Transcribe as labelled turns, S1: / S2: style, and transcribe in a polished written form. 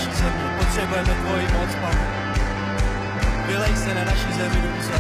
S1: naší zemi. Potřebujeme tvoji moc, Pane. Vylej se na naší zemi, Duchu Svatý.